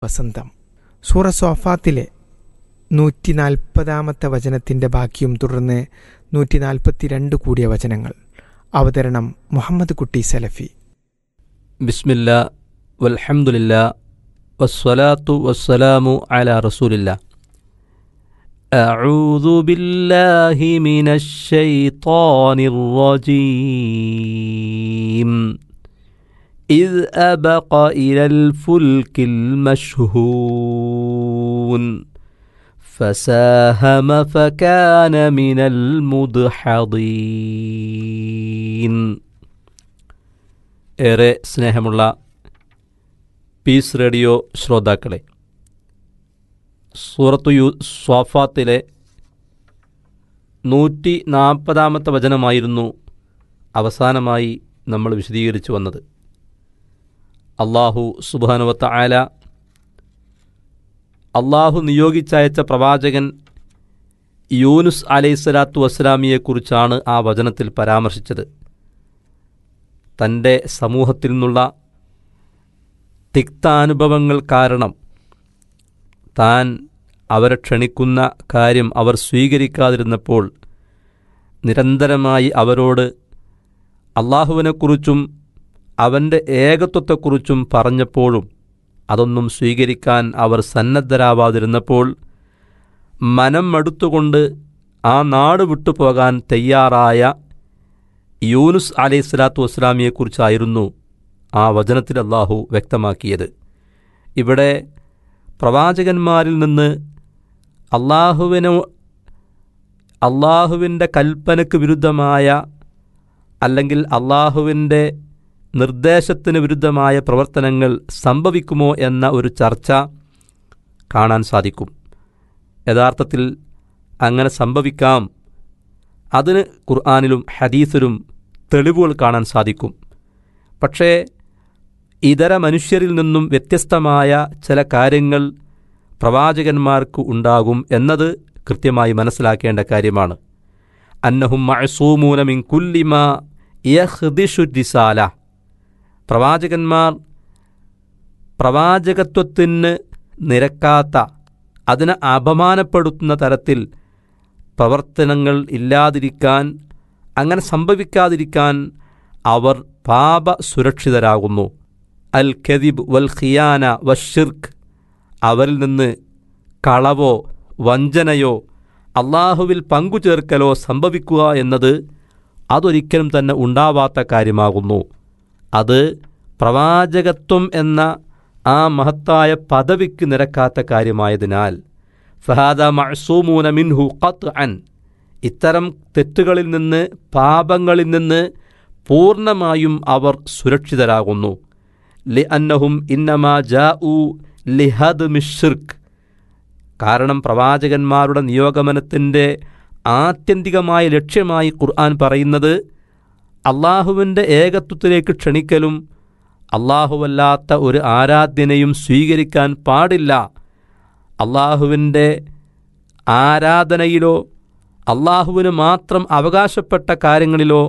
വസന്തം. സൂറ സ്വാഫാത്തിലെ 140 വചനത്തിൻ്റെ ബാക്കിയും തുടർന്ന് 142 കൂടിയ വചനങ്ങൾ. അവതരണം മുഹമ്മദ് കുട്ടി സലഫി. ബിസ്മില്ലാ വൽഹംദുലില്ലാ വസ്സലാത്തു വസ്സലാമു അലാ റസൂലില്ലാ. അഊദു ബില്ലാഹി മിനശ് ശൈത്വാനിർ റജീം. إذ أبق إلى الفلك المشحون فساهم فكان من المدحضين. ഏറെ സ്നേഹമുള്ള പീസ് റേഡിയോ ശ്രോതാക്കളെ, സൂറത്തു സ്വാഫാത്തിലെ 140 വചനമായിരുന്നു അവസാനമായി നമ്മൾ വിശദീകരിച്ചു വന്നത്. അള്ളാഹു സുബ്ഹാനഹു വ തആല അള്ളാഹു നിയോഗിച്ചയച്ച പ്രവാചകൻ യൂനുസ് അലൈഹിസ്സലാത്തു വസ്സലാമിയെക്കുറിച്ചാണ് ആ വചനത്തിൽ പരാമർശിച്ചത്. തൻ്റെ സമൂഹത്തിൽ നിന്നുള്ള തിക്താനുഭവങ്ങൾ കാരണം താൻ അവരെ ക്ഷണിക്കുന്ന കാര്യം അവർ സ്വീകരിക്കാതിരുന്നപ്പോൾ നിരന്തരമായി അവരോട് അള്ളാഹുവിനെക്കുറിച്ചും അവൻ്റെ ഏകത്വത്തെക്കുറിച്ചും പറഞ്ഞപ്പോഴും അതൊന്നും സ്വീകരിക്കാൻ അവർ സന്നദ്ധരാവാതിരുന്നപ്പോൾ മനം മടുത്തുകൊണ്ട് ആ നാട് വിട്ടുപോകാൻ തയ്യാറായ യൂനുസ് അലൈഹിസ്സലാത്തു വസ്സലാമിയെക്കുറിച്ചായിരുന്നു ആ വചനത്തിൽ അള്ളാഹു വ്യക്തമാക്കിയത്. ഇവിടെ പ്രവാചകന്മാരിൽ നിന്ന് അള്ളാഹുവിൻ്റെ കൽപ്പനയ്ക്ക് വിരുദ്ധമായ അല്ലെങ്കിൽ അള്ളാഹുവിൻ്റെ നിർദ്ദേശത്തിന് വിരുദ്ധമായ പ്രവർത്തനങ്ങൾ സംഭവിക്കുമോ എന്ന ഒരു ചർച്ച കാണാൻ സാധിക്കും. യഥാർത്ഥത്തിൽ അങ്ങനെ സംഭവിക്കാം. അതിന് ഖുർആനിലും ഹദീസിലും തെളിവുകൾ കാണാൻ സാധിക്കും. പക്ഷേ ഇതര മനുഷ്യരിൽ നിന്നും വ്യത്യസ്തമായ ചില കാര്യങ്ങൾ പ്രവാചകന്മാർക്ക് ഉണ്ടാകും എന്നത് കൃത്യമായി മനസ്സിലാക്കേണ്ട കാര്യമാണ്. അന്നഹും മഅസൂമൂന മിൻ കുല്ലി മാ യഖ്ദിശു റിസാല. പ്രവാചകന്മാർ പ്രവാചകത്വത്തിന് നിരക്കാത്ത, അതിനെ അപമാനപ്പെടുത്തുന്ന തരത്തിൽ പ്രവർത്തനങ്ങൾ ഇല്ലാതിരിക്കാൻ, അങ്ങനെ സംഭവിക്കാതിരിക്കാൻ അവർ പാപ സുരക്ഷിതരാകുന്നു. അൽ കദിബ് വൽ ഖിയാന വശിർക്ക്, അവരിൽ നിന്ന് കളവോ വഞ്ചനയോ അള്ളാഹുവിൽ പങ്കുചേർക്കലോ സംഭവിക്കുക എന്നത് അതൊരിക്കലും തന്നെ ഉണ്ടാവാത്ത കാര്യമാകുന്നു. അത് പ്രവാചകത്വം എന്ന ആ മഹത്തായ പദവിക്ക് നിരക്കാത്ത കാര്യമായതിനാൽ ഫഹാദ മഅസൂമൂന മിൻഹു ഖത്അൻ, ഇത്തരം തെറ്റുകളിൽ നിന്ന്, പാപങ്ങളിൽ നിന്ന് പൂർണ്ണമായും അവർ സുരക്ഷിതരാകുന്നു. ലിഅന്നഹും ഇന്നമാ ജാഊ ലിഹദ്മി ശിർക്ക്, കാരണം പ്രവാചകന്മാരുടെ നിയോഗമനത്തിൻ്റെ ആത്യന്തികമായ ലക്ഷ്യമായി ഖുർആൻ പറയുന്നത് അള്ളാഹുവിൻ്റെ ഏകത്വത്തിലേക്ക് ക്ഷണിക്കലും അള്ളാഹുവല്ലാത്ത ഒരു ആരാധ്യനെയും സ്വീകരിക്കാൻ പാടില്ല, അള്ളാഹുവിൻ്റെ ആരാധനയിലോ അള്ളാഹുവിന് മാത്രം അവകാശപ്പെട്ട കാര്യങ്ങളിലോ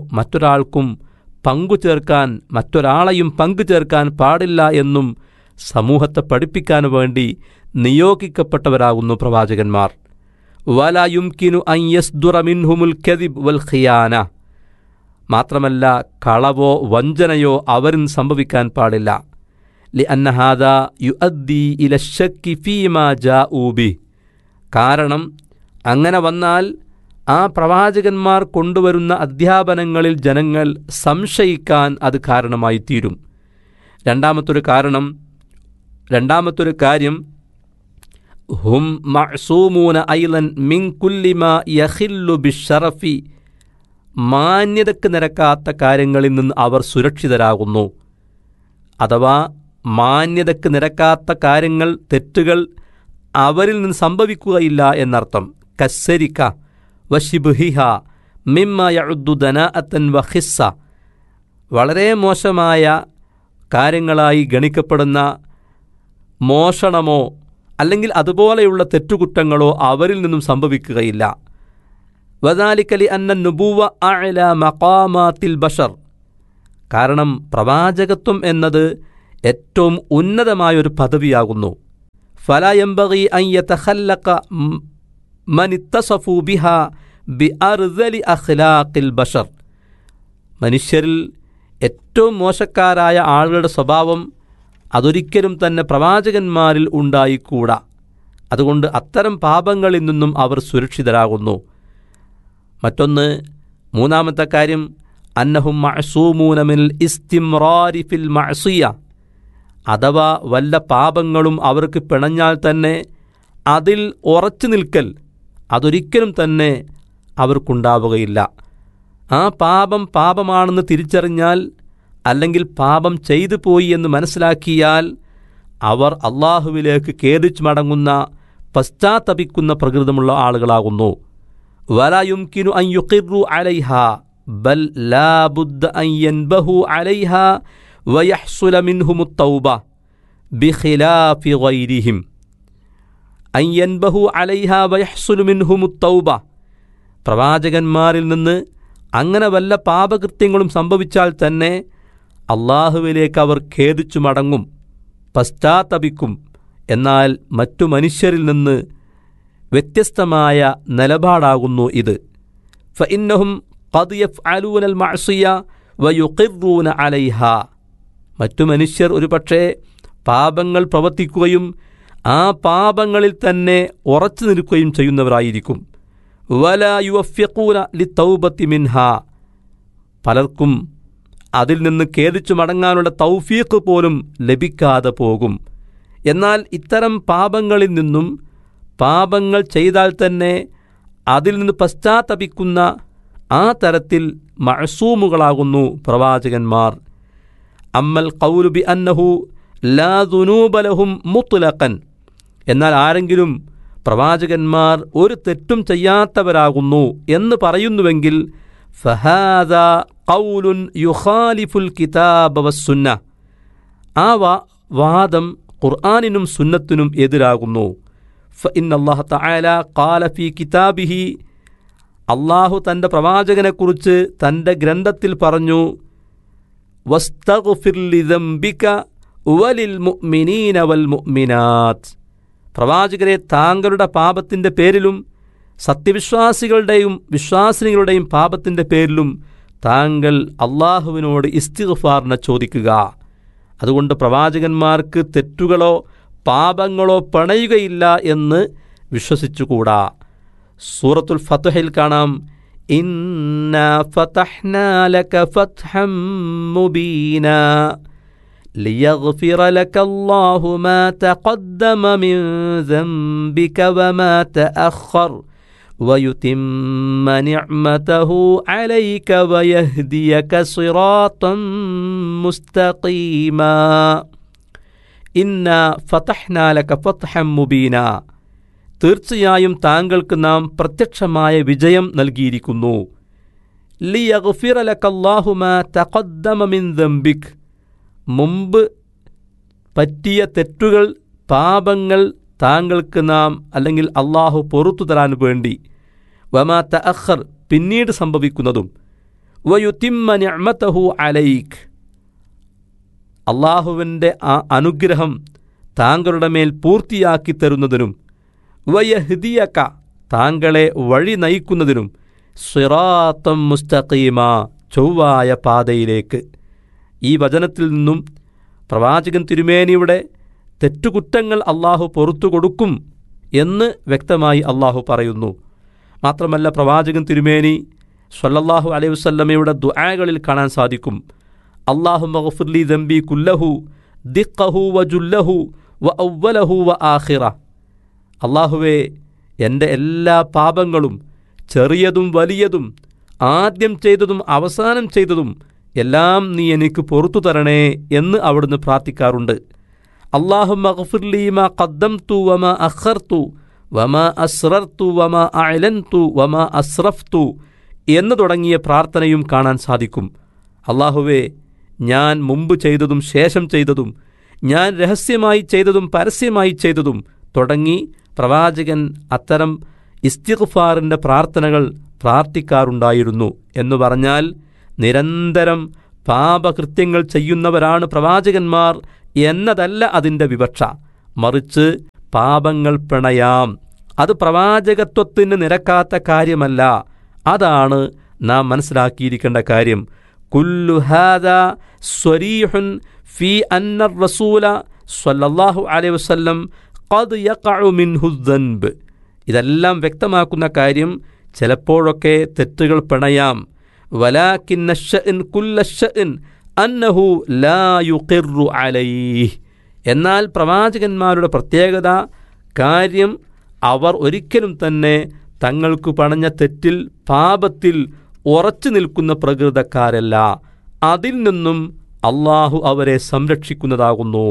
മറ്റൊരാളെയും പങ്കുചേർക്കാൻ പാടില്ല എന്നും സമൂഹത്തെ പഠിപ്പിക്കാൻ വേണ്ടി നിയോഗിക്കപ്പെട്ടവരാകുന്നു പ്രവാചകന്മാർ. വലാ യുംകിനു അൻ യസ്ദുറ മിൻഹുമുൽ കദിബ് വൽ ഖിയാന, മാത്രമല്ല കളവോ വഞ്ചനയോ അവരിൽ സംഭവിക്കാൻ പാടില്ല. ലിഅന്ന ഹാദാ യുഅദ്ദി ഇല ശക്കി ഫീമാ ജാഊ ബി, കാരണം അങ്ങനെ വന്നാൽ ആ പ്രവാചകന്മാർ കൊണ്ടുവരുന്ന അധ്യാപനങ്ങളിൽ ജനങ്ങൾ സംശയിക്കാൻ അത് കാരണമായി തീരും. രണ്ടാമത്തൊരു കാര്യം ഹും മഅസൂമൂന ഐലൻ മിൻ കുല്ലി മാ യഖില്ലു ബിശ്ശറഫി, മാന്യതയ്ക്ക് നിരക്കാത്ത കാര്യങ്ങളിൽ നിന്ന് അവർ സുരക്ഷിതരാകുന്നു. അഥവാ മാന്യതയ്ക്ക് നിരക്കാത്ത കാര്യങ്ങൾ, തെറ്റുകൾ അവരിൽ നിന്ന് സംഭവിക്കുകയില്ല എന്നർത്ഥം. കസ്സരിക വശിബ്ഹിഹ മിമ്മ യഉദ്ദു ദനാഅത്തൻ വഖിസ്സ, വളരെ മോശമായ കാര്യങ്ങളായി ഗണിക്കപ്പെടുന്ന മോഷണമോ അല്ലെങ്കിൽ അതുപോലെയുള്ള തെറ്റുകുറ്റങ്ങളോ അവരിൽ നിന്നും സംഭവിക്കുകയില്ല. വദാലിക ലിഅന്ന നുബുവ്വ അഅ്ലാ മഖാമാത്തിൽ ബശർ, കാരണം പ്രവാചകത്വം എന്നത് ഏറ്റവും ഉന്നതമായൊരു പദവിയാകുന്നു. ഫലാ യംബഗി അൻ യതഖല്ലഖ മൻ ഇത്തസഫു ബിഹാ ബിഅർദലി അഖ്ലാഖിൽ ബശർ. മനുഷ്യരിൽ ഏറ്റവും മോശക്കാരായ ആളുകളുടെ സ്വഭാവം അതൊരിക്കലും തന്നെ പ്രവാചകന്മാരിൽ ഉണ്ടായിക്കൂടാ. അതുകൊണ്ട് അത്തരം പാപങ്ങളിൽ നിന്നും അവർ സുരക്ഷിതരാകുന്നു. മറ്റൊന്ന്, മൂന്നാമത്തെ കാര്യം, അന്നഹും മഅ്സൂമൂന മിനൽ ഇസ്തിംറാരി ഫിൽ മഅസിയ. അഥവാ വല്ല പാപങ്ങളും അവർക്ക് പിണഞ്ഞാൽ തന്നെ അതിൽ ഉറച്ചു നിൽക്കൽ അതൊരിക്കലും തന്നെ അവർക്കുണ്ടാവുകയില്ല. ആ പാപം പാപമാണെന്ന് തിരിച്ചറിഞ്ഞാൽ അല്ലെങ്കിൽ പാപം ചെയ്തു പോയി എന്ന് മനസ്സിലാക്കിയാൽ അവർ അള്ളാഹുവിലേക്ക് ഖേദിച്ചു മടങ്ങുന്ന പശ്ചാത്തപിക്കുന്ന പ്രകൃതമുള്ള ആളുകളാകുന്നു. വലാ യുംകിനു അൻ യുഖിറു അലൈഹാ ബൽ ലാ ബുദ്ദ അൻ യൻബഹു അലൈഹാ വയഹ്സുല മിൻഹുമുത് തൗബ ബിഖിലാഫി ഗൈരിഹിം. അൻ യൻബഹു അലൈഹാ വയഹ്സുലു മിൻഹുമുത് തൗബ. പ്രവാചകന്മാരിൽ നിന്ന് അങ്ങനെ വല്ല പാപകൃത്യങ്ങളും സംഭവിച്ചാൽ തന്നെ അള്ളാഹുവിലേക്ക് അവർ ഖേദിച്ചു മടങ്ങും, പശ്ചാത്തപിക്കും. എന്നാൽ മറ്റു മനുഷ്യരിൽ നിന്ന് വ്യത്യസ്തമായ നിലപാടാകുന്നു ഇത്. ഫഇന്നഹും ഖദ് യഫ്അലൂനൽ മഅസിയ വയുഖിറൂന അലൈഹാ. മറ്റു മനുഷ്യർ ഒരുപക്ഷേ പാപങ്ങൾ പ്രവർത്തിക്കുകയും ആ പാപങ്ങളിൽ തന്നെ ഉറച്ചു നിൽക്കുകയും ചെയ്യുന്നവരായിരിക്കും. വലാ യുവഫ്യഖൂന ലിത്തൗബത്തി മിൻഹാ. പലർക്കും അതിൽ നിന്ന് ഖേദിച്ചു മടങ്ങാനുള്ള തൗഫീഖ് പോലും ലഭിക്കാതെ പോകും. എന്നാൽ ഇത്തരം പാപങ്ങളിൽ നിന്നും പാപങ്ങൾ ചെയ്താൽ തന്നെ അതിൽ നിന്ന് പശ്ചാത്തപിക്കുന്ന ആ തരത്തിൽ മഅ്സൂമുകളാകുന്നു പ്രവാചകന്മാർ. അമ്മൽ ഖൗലു ബി അന്നഹു ലാ ദുനൂബ ലഹും മുത്ലഖൻ. എന്നാൽ ആരെങ്കിലും പ്രവാചകന്മാർ ഒരു തെറ്റും ചെയ്യാത്തവരാകുന്നു എന്ന് പറയുന്നുവെങ്കിൽ ഫഹാദാ ഖൗലുൻ യുഖാലിഫുൽ കിതാബ വസ്സുന്ന. ആ വാദം ഖുർആനിനും സുന്നത്തിനും എതിരാകുന്നു. ഫഇന്നല്ലാഹ തആല ഖാല ഫീ കിതാബിഹി. അള്ളാഹു തൻ്റെ പ്രവാചകനെക്കുറിച്ച് തൻ്റെ ഗ്രന്ഥത്തിൽ പറഞ്ഞു, വസ്തഗ്ഫിർ ലിദംബിക വലിൽ മുഅ്മിനീന വൽ മുഅ്മിനാത്ത്. പ്രവാചകരെ, താങ്കളുടെ പാപത്തിൻ്റെ പേരിലും സത്യവിശ്വാസികളുടെയും വിശ്വാസിനികളുടെയും പാപത്തിൻ്റെ പേരിലും താങ്കൾ അള്ളാഹുവിനോട് ഇസ്തിഗ്ഫാറിനെ ചോദിക്കുക. അതുകൊണ്ട് പ്രവാചകന്മാർക്ക് തെറ്റുകളോ പാപങ്ങളോ പണയുകയില്ല എന്ന് വിശ്വസിച്ചുകൂടാ. സൂറത്തുൽ ഫത്ഹിൽ കാണാം, ഇന്നാ ഫതഹ്നാ ലക ഫത്ഹം മുബീനാ ലിയഗ്ഫിറ ലകല്ലാഹു മാ തഖദ്ദമ മിൻ ദംബിക വമാ തഅഖർ വയുതിമ്മ നിഅമതഹു അലൈക വയഹ്ദിയക സിറാത്തൻ മുസ്തഖീമാ. ഇന്നാ ഫതഹ്നാ ലക ഫത്ഹം മുബീനാ. തീർച്ചയായും താങ്കൾക്ക് നാം പ്രത്യക്ഷമായ വിജയം നൽകിയിരിക്കുന്നു. ലിയഗ്ഫിറ ലകല്ലാഹു മാ തഖദ്ദമ മിൻ ദംബിക്. മുമ്പ് പറ്റിയ തെറ്റുകൾ, പാപങ്ങൾ താങ്കൾക്ക് നാം അല്ലെങ്കിൽ അള്ളാഹു പൊറുത്തു തരാൻ വേണ്ടി, വമാ തഅഖർ പിന്നീട് സംഭവിക്കുന്നതും, വയുതിമ്മ നിഅമതഹു അലൈക് അള്ളാഹുവിൻ്റെ ആ അനുഗ്രഹം താങ്കളുടെ മേൽ പൂർത്തിയാക്കി തരുന്നതിനും, വയഹ്ദിയക താങ്കളെ വഴി നയിക്കുന്നതിനും, സിറാത്തം മുസ്തഖീമ ചൊവ്വായ പാതയിലേക്ക്. ഈ വചനത്തിൽ നിന്നും പ്രവാചകൻ തിരുമേനിയുടെ തെറ്റുകുറ്റങ്ങൾ അള്ളാഹു പൊറുത്തു കൊടുക്കും എന്ന് വ്യക്തമായി അള്ളാഹു പറയുന്നു. മാത്രമല്ല, പ്രവാചകൻ തിരുമേനി സ്വല്ലല്ലാഹു അലൈഹി വസല്ലമയുടെ ദുആകളിൽ കാണാൻ സാധിക്കും, അല്ലാഹുമ്മ ഗ്ഫിർലി ദംബി കുല്ലഹു ദിഖഹു വജുല്ലഹു വഅവ്വലഹു വആഖിറ. അള്ളാഹുവേ, എൻ്റെ എല്ലാ പാപങ്ങളും, ചെറിയതും വലിയതും, ആദ്യം ചെയ്തതും അവസാനം ചെയ്തതും എല്ലാം നീ എനിക്ക് പൊറുത്തു തരണേ എന്ന് അവിടുന്ന് പ്രാർത്ഥിക്കാറുണ്ട്. അല്ലാഹുമ്മ ഗ്ഫിർലി മാ ഖദ്ദംതു വമാ അഖർതു വമാ അസ്റർതു വമാ അഅലൻതു വമാ അസ്റഫ്തു എന്ന് തുടങ്ങിയ പ്രാർത്ഥനയും കാണാൻ സാധിക്കും. അല്ലാഹുവേ, ഞാൻ മുമ്പ് ചെയ്തതും ശേഷം ചെയ്തതും, ഞാൻ രഹസ്യമായി ചെയ്തതും പരസ്യമായി ചെയ്തതും തുടങ്ങി പ്രവാചകൻ അത്തരം ഇസ്തിഗ്ഫാറിൻ്റെ പ്രാർത്ഥനകൾ പ്രാർത്ഥിക്കാറുണ്ടായിരുന്നു. എന്നു പറഞ്ഞാൽ നിരന്തരം പാപകൃത്യങ്ങൾ ചെയ്യുന്നവരാണ് പ്രവാചകന്മാർ എന്നതല്ല അതിൻ്റെ വിവക്ഷ. മറിച്ച് പാപങ്ങൾ പിണയാം. അത് പ്രവാചകത്വത്തിന് നിരക്കാത്ത കാര്യമല്ല. അതാണ് നാം മനസ്സിലാക്കിയിരിക്കേണ്ട കാര്യം. കുല്ലു ഹാദാ സ്വരീഹുൻ ഫീ അന്ന റസൂല സ്വല്ലല്ലാഹു അലൈഹി വസല്ലം ഖദ് യഖഉ മിൻഹു ദൻബ്. ഇതെല്ലാം വ്യക്തമാക്കുന്ന കാര്യം ചിലപ്പോഴൊക്കെ തെറ്റുകൾ പിണയാം. വലാകിന്ന ശഅൻ കുല്ല ശഅൻ അന്നഹു ലാ യുഖിറു അലൈഹി. എന്നാൽ പ്രവാചകന്മാരുടെ പ്രത്യേകത കാര്യം അവർ ഒരിക്കലും തന്നെ തങ്ങൾക്ക് പണഞ്ഞ തെറ്റിൽ പാപത്തിൽ ഉറച്ചു നിൽക്കുന്ന പ്രകൃതക്കാരല്ല. അതിൽ നിന്നും അള്ളാഹു അവരെ സംരക്ഷിക്കുന്നതാകുന്നു.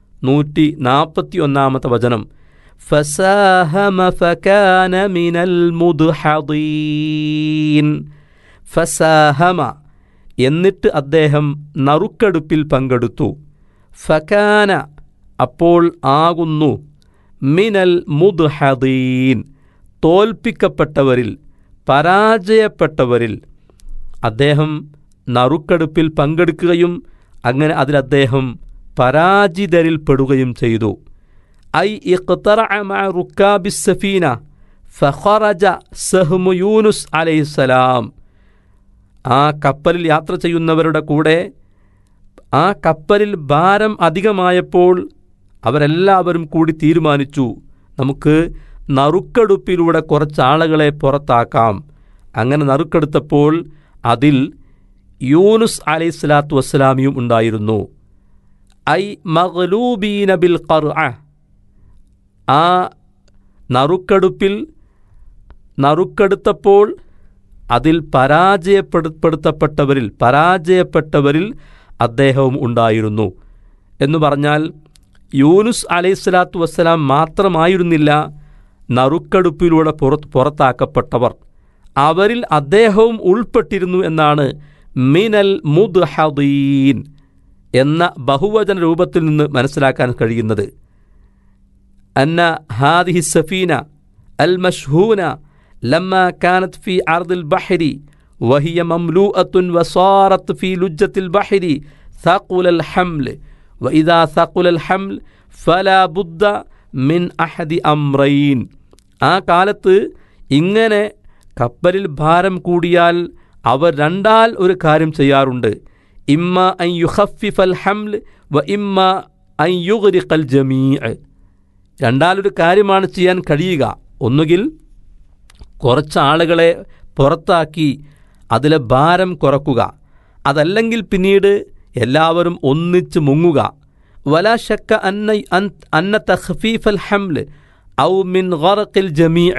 141 വചനം. ഫസാഹമ ഫകാന മിനൽ മുദ്ഹദീൻ. ഫസാഹമ എന്നിട്ട് അദ്ദേഹം നറുക്കെടുപ്പിൽ പങ്കെടുത്തു. ഫകാന അപ്പോൾ ആകുന്നു, മിനൽ മുദ്ഹദീൻ തോൽപ്പിക്കപ്പെട്ടവരിൽ, പരാജയപ്പെട്ടവരിൽ. അദ്ദേഹം നറുക്കെടുപ്പിൽ പങ്കെടുക്കുകയും അങ്ങനെ അതിൽ അദ്ദേഹം പരാജിതരിൽ പെടുകയും ചെയ്തു. ഐ ഇഖ്തറഅ മഅ റുക്കാബിസ് സഫീന ഫഖറജ സഹ്മു യൂനുസ് അലൈഹിസ്സലാം. ആ കപ്പലിൽ യാത്ര ചെയ്യുന്നവരുടെ കൂടെ ആ കപ്പലിൽ ഭാരം അധികമായപ്പോൾ അവരെല്ലാവരും കൂടി തീരുമാനിച്ചു, നമുക്ക് നറുക്കെടുപ്പിലൂടെ കുറച്ച് ആളുകളെ പുറത്താക്കാം. അങ്ങനെ നറുക്കെടുത്തപ്പോൾ അതിൽ യൂനുസ് അലൈഹിസ്സലാത്തു വസ്സലാമിയും ഉണ്ടായിരുന്നു. I മഗ്ലൂബീന bill ഖർഅ. ആ നറുക്കെടുത്തപ്പോൾ അതിൽ പരാജയപ്പെട്ടവരിൽ അദ്ദേഹവും ഉണ്ടായിരുന്നു. എന്ന് പറഞ്ഞാൽ യൂനുസ് അലൈഹിസ്സലാത്തു വസ്സലാം മാത്രമായിരുന്നില്ല നറുക്കെടുപ്പിലൂടെ പുറത്താക്കപ്പെട്ടവർ, അവരിൽ അദ്ദേഹവും ഉൾപ്പെട്ടിരുന്നു എന്നാണ് മിനൽ മുദ്ഹദീൻ എന്ന ബഹുവചന രൂപത്തിൽ നിന്ന് മനസ്സിലാക്കാൻ കഴിയുന്നത്. അന്ന ഹാദിഹി സഫീന അൽ മഷ്ഹൂന ലമ്മ കാനത് ഫി അർദിൽ ബഹരി വഹിയ മംലൂഅത്തുൻ വസാറത് ഫി ലുജ്ജത്തിൽ ബഹരി സഖുലൽ ഹംൽ വഇദാ സഖുലൽ ഹംൽ ഫലാ ബുദ്ദ മിൻ അഹദി അംറൈൻ. ആ കാലത്ത് ഇങ്ങനെ കപ്പലിൽ ഭാരം കൂടിയാൽ അവർ രണ്ടാൽ ഒരു കാര്യം ചെയ്യാറുണ്ട്. ഇമ്മ അൻ യുഖഫിഫൽ ഹംൽ വ ഇമ്മ അൻ യുഗ്രിഖൽ ജമീഅ. രണ്ടാലൊരു കാര്യമാണ് ചെയ്യാൻ കഴിയുക. ഒന്നുകിൽ കുറച്ച് ആളുകളെ പുറത്താക്കി അതിലെ ഭാരം കുറക്കുക, അതല്ലെങ്കിൽ പിന്നീട് എല്ലാവരും ഒന്നിച്ച് മുങ്ങുക. വലാ ശക്ക അന്ന തഖ്ഫീഫൽ ഹംൽ ഔ മിൻ ഗർഖിൽ ജമീഅ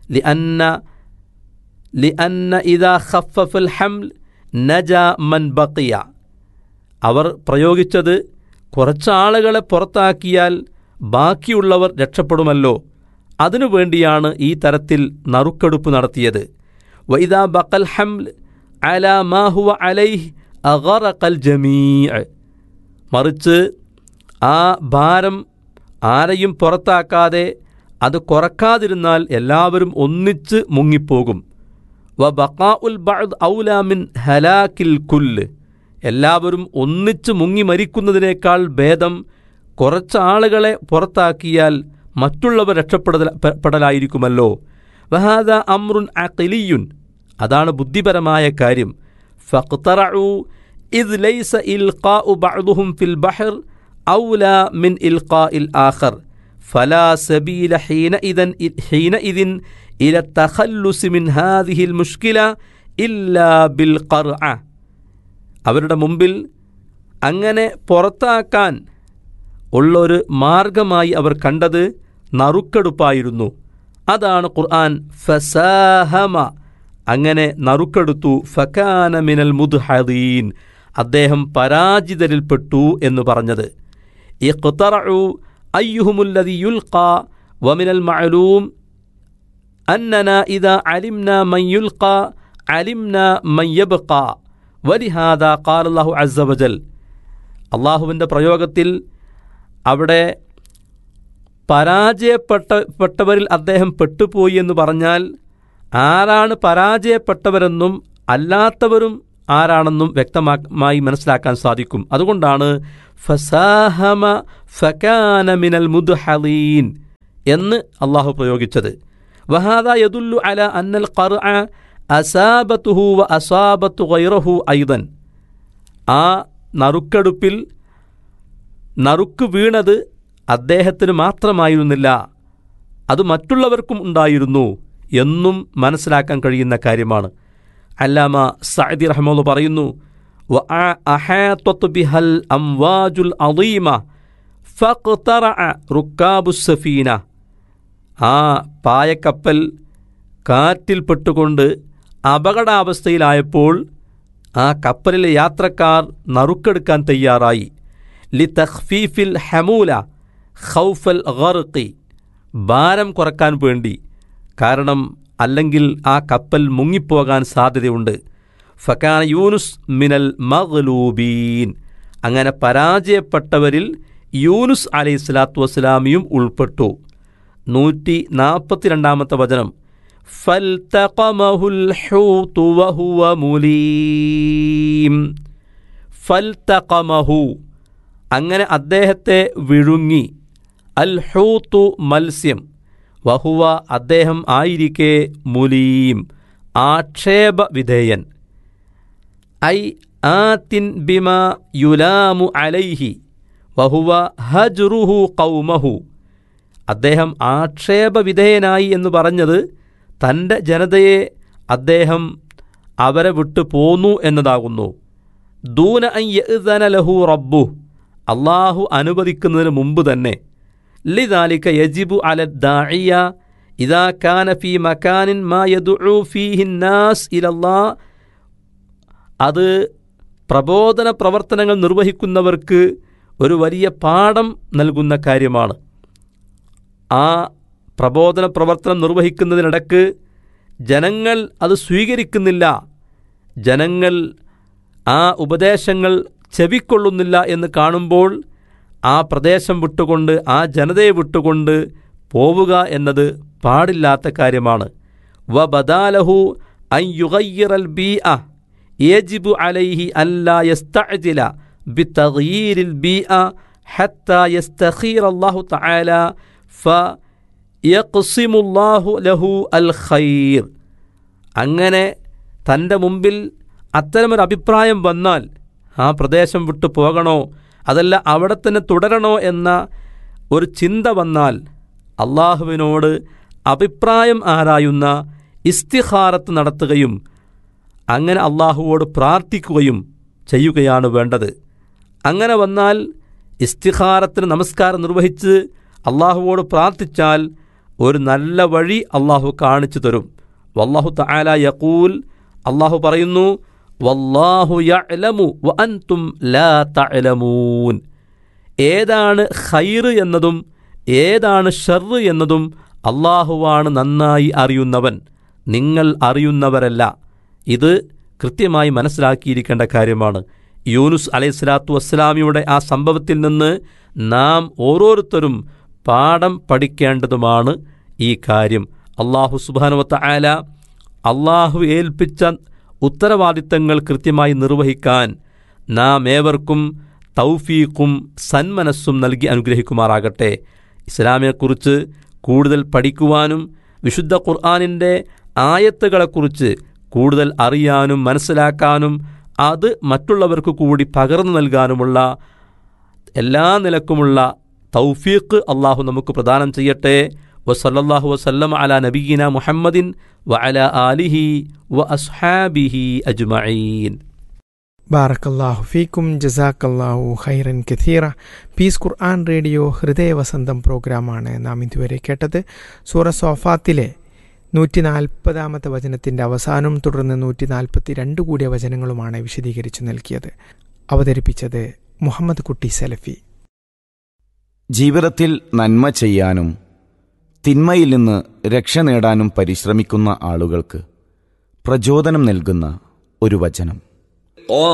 ലിഅന്ന ഇദാ ഖഫഫൽ ഹംൽ നജാ മൻ ബഖിയ. അവർ പ്രയോഗിച്ചത് കുറച്ച് ആളുകളെ പുറത്താക്കിയാൽ ബാക്കിയുള്ളവർ രക്ഷപ്പെടുമല്ലോ, അതിനു വേണ്ടിയാണ് ഈ തരത്തിൽ നറുക്കെടുപ്പ് നടത്തിയത്. വഇദാ ബഖൽ ഹംൽ അലാ മാ ഹുവ അലൈഹി അഗറഖൽ ജമീഅ. മറിച്ച് ആ ഭാരം ആരെയും പുറത്താക്കാതെ അത് കുറക്കാതിരുന്നാൽ എല്ലാവരും ഒന്നിച്ച് മുങ്ങിപ്പോകും. വ ബഖാഉൽ ബഅദ് ഔലാ മിൻ ഹലാക്കിൽ കുല്ല്. എല്ലാവരും ഒന്നിച്ച് മുങ്ങി മരിക്കുന്നതിനേക്കാൾ ഭേദം കുറച്ച് ആളുകളെ പുറത്താക്കിയാൽ മറ്റുള്ളവർ രക്ഷപ്പെടലായിരിക്കുമല്ലോ. വഹാദാ അംറുൻ അഖിലിയുൻ. അതാണ് ബുദ്ധിപരമായ കാര്യം. ഫഖ്തറഉ ഇദ് ലൈസ ഇൽഖാഉ ബഅദുഹും ഫിൽ ബഹർ ഔലാ മിൻ ഇൽഖാഇൽ ആഖർ ഫലാ സബീല ഹീനഇദിൻ ഇല തഖല്ലുസ് മിൻ ഹാദിഹിൽ മുഷ്കില ഇല്ലാ ബിൽ ഖർഅ. അവരുടെ മുമ്പിൽ അങ്ങനെ പുറത്താക്കാൻ ഉള്ളൊരു മാർഗമായി അവർ കണ്ടത് നറുക്കെടുപ്പായിരുന്നു. അതാണ് ഖുർആൻ ഫസാഹമ, അങ്ങനെ നറുക്കെടുത്തു, ഫകാന മിനൽ മുദ്ഹദീൻ, അദ്ദേഹം പരാജിതരിൽപ്പെട്ടു എന്ന് പറഞ്ഞത്. ഇഖ്തറഉ അയ്യുഹുമുല്ലദി യുൽഖാ വമിനൽ മഅലൂം അന്നനാ ഇദാ അലിംനാ മൻ യുൽഖാ അലിംനാ മൻ യബ്ഖാ വലിഹാദാ ഖാല അല്ലാഹു അസ്സ വജൽ. അള്ളാഹുവിൻ്റെ പ്രയോഗത്തിൽ അവിടെ പരാജയപ്പെട്ടവരിൽ അദ്ദേഹം പെട്ടുപോയി എന്ന് പറഞ്ഞാൽ ആരാണ് പരാജയപ്പെട്ടവരെന്നും അല്ലാത്തവരും ആരാണെന്നും വ്യക്തമായി മനസ്സിലാക്കാൻ സാധിക്കും. അതുകൊണ്ടാണ് ഫസാഹമ ഫകാന മിനൽ മുദ്ഹദീൻ എന്ന് അള്ളാഹു പ്രയോഗിച്ചത്. വഹാദ യദുല്ലു അല അന്നൽ ഖർഅ അസാബത്തുഹു വ അസാബത്തു ഗൈറഹു ഐദൻ. ആ നറുക്കെടുപ്പിൽ നറുക്ക് വീണത് അദ്ദേഹത്തിന് മാത്രമായിരുന്നില്ല, അത് മറ്റുള്ളവർക്കും ഉണ്ടായിരുന്നു എന്നും മനസ്സിലാക്കാൻ കഴിയുന്ന കാര്യമാണ്. അല്ലാമ സഅദി റഹ്മത്തുള്ളാഹി പറയുന്നു, വഅഹാതത് ബിഹൽ അംവാജുൽ അളീമ ഫഖ്തറഅ റുക്കാബുസ് സഫീന. ആ പായക്കപ്പൽ കാറ്റിൽപ്പെട്ടുകൊണ്ട് അപകടാവസ്ഥയിലായപ്പോൾ ആ കപ്പലിലെ യാത്രക്കാർ നറുക്കെടുക്കാൻ തയ്യാറായി. ലി തഖ്ഫീഫിൽ ഹമൂല ഖൗഫൽ ഗർഖി, ഭാരം കുറക്കാൻ വേണ്ടി. കാരണം അല്ലെങ്കിൽ ആ കപ്പൽ മുങ്ങിപ്പോകാൻ സാധ്യതയുണ്ട്. ഫകാന യൂനുസ് മിനൽ മഗ്ലൂബീൻ, അങ്ങനെ പരാജയപ്പെട്ടവരിൽ യൂനുസ് അലൈഹിസ്സലാത്തു വസ്സലാമിയും ഉൾപ്പെട്ടു. 142 വചനം, ഫൽതഖമഹുൽ ഹൂതു വഹുവ മുലീം. ഫൽതഖമഹു, അങ്ങനെ അദ്ദേഹത്തെ വിഴുങ്ങി. അൽ ഹൂതു മത്സ്യം, വഹുവ അദ്ദേഹം ആയിരിക്കെ മുലീം ആക്ഷേപ വിധേയൻ. ഐ ആതിൻ ബിമാ യുലാമു അലൈഹി വഹുവ ഹജ്റുഹു ഖൗമഹു. അദ്ദേഹം ആക്ഷേപവിധേയനായി എന്ന് പറഞ്ഞത് തൻ്റെ ജനതയെ അദ്ദേഹം അവരെ വിട്ടു പോന്നു എന്നതാകുന്നു. ദൂന അൻ യഅ്ദന ലഹു റബ്ബു, അള്ളാഹു അനുവദിക്കുന്നതിന് മുമ്പ് തന്നെ. ലിദാലിക യജിബു അല ദാഇയ ഇദാ കാന ഫീ മകാനിൻ മാ യദ്ഉ ഫീഹി നാസ് ഇലല്ലാഹ്. അത് പ്രബോധന പ്രവർത്തനങ്ങൾ നിർവഹിക്കുന്നവർക്ക് ഒരു വലിയ പാഠം നൽകുന്ന കാര്യമാണ്. ആ പ്രബോധന പ്രവർത്തനം നിർവഹിക്കുന്നതിനിടക്ക് ജനങ്ങൾ അത് സ്വീകരിക്കുന്നില്ല, ജനങ്ങൾ ആ ഉപദേശങ്ങൾ ചെവിക്കൊള്ളുന്നില്ല എന്ന് കാണുമ്പോൾ ആ പ്രദേശം വിട്ടുകൊണ്ട്, ആ ജനതയെ വിട്ടുകൊണ്ട് പോവുക എന്നത് പാടില്ലാത്ത കാര്യമാണ്. വ ബദാലഹു അൻ യുഗയ്യിറൽ ബീഅ യജിബു അലൈഹി അല്ലാ യസ്തഅജില ബിതഗ്യീരിൽ ബീഅ ഹത്താ യസ്തഖീറല്ലാഹു തആല ഫയഖ്സിമുല്ലാഹു ലഹു അൽ ഖൈർ. അങ്ങനെ തൻ്റെ മുമ്പിൽ അത്തരമൊരു അഭിപ്രായം വന്നാൽ ആ പ്രദേശം വിട്ടു പോകണോ അതല്ല അവിടെ തന്നെ തുടരണോ എന്ന ഒരു ചിന്ത വന്നാൽ അള്ളാഹുവിനോട് അഭിപ്രായം ആരായുന്ന ഇസ്തിഖാറത്ത് നടത്തുകയും അങ്ങനെ അള്ളാഹുവോട് പ്രാർത്ഥിക്കുകയും ചെയ്യുകയാണ് വേണ്ടത്. അങ്ങനെ വന്നാൽ ഇസ്തിഖാറത്തിന് നമസ്കാരം നിർവഹിച്ച് അള്ളാഹുവോട് പ്രാർത്ഥിച്ചാൽ ഒരു നല്ല വഴി അള്ളാഹു കാണിച്ചു തരും. വല്ലാഹു തആല യഖൂൽ, അള്ളാഹു പറയുന്നു, വല്ലാഹു യഅലമു വ അൻതും ലാ തഅലമൂൻ. ഏതാണ് ഖൈറ് എന്നതും ഏതാണ് ഷർറ് എന്നതും അള്ളാഹുവാണ് നന്നായി അറിയുന്നവൻ, നിങ്ങൾ അറിയുന്നവരല്ല. ഇത് കൃത്യമായി മനസ്സിലാക്കിയിരിക്കേണ്ട കാര്യമാണ്. യൂനുസ് അലൈഹിസ്സലാത്തു വസ്സലാമിയുടെ ആ സംഭവത്തിൽ നിന്ന് നാം ഓരോരുത്തരും പാഠം പഠിക്കേണ്ടതുമാണ് ഈ കാര്യം. അള്ളാഹു സുബ്ഹാനഹു വ തആല അള്ളാഹു ഏൽപ്പിച്ച ഉത്തരവാദിത്തങ്ങൾ കൃത്യമായി നിർവഹിക്കാൻ നാം ഏവർക്കും തൗഫീഖും സന്മനസ്സും നൽകി അനുഗ്രഹിക്കുമാറാകട്ടെ. ഇസ്ലാമിനെക്കുറിച്ച് കൂടുതൽ പഠിക്കുവാനും വിശുദ്ധ ഖുർആനിൻ്റെ ആയത്തുകളെക്കുറിച്ച് കൂടുതൽ അറിയാനും മനസ്സിലാക്കാനും അത് മറ്റുള്ളവർക്ക് കൂടി പകർന്നു നൽകാനുമുള്ള എല്ലാ നിലക്കുമുള്ള തൗഫീഖ് അള്ളാഹു നമുക്ക് പ്രദാനം ചെയ്യട്ടെ. വസല്ലല്ലാഹു വസല്ലം അലാ നബിയിന മുഹമ്മദിൻ വഅലാ ആലിഹി വഅസ്ഹാബിഹി അജ്മഈൻ. ബാറക്കല്ലാഹു ഫീക്കും, ജസാക്കല്ലാഹു ഖൈറൻ കഥീറ. പീസ് ഖുർആൻ റേഡിയോ ഹൃദയവസന്തം പ്രോഗ്രാമാണ് നാം ഇതുവരെ കേട്ടത്. സൂറ സോഫാത്തിലെ 140 വചനത്തിൻ്റെ അവസാനവും തുടർന്ന് 142 കൂടിയ വചനങ്ങളുമാണ് വിശദീകരിച്ചു നൽകിയത്. അവതരിപ്പിച്ചത് മുഹമ്മദ് കുട്ടി സലഫി. ജീവിതത്തിൽ നന്മ ചെയ്യാനും തിന്മയിൽ നിന്ന് രക്ഷ നേടാനും പരിശ്രമിക്കുന്ന ആളുകൾക്ക് പ്രചോദനം നൽകുന്ന ഒരു വചനം.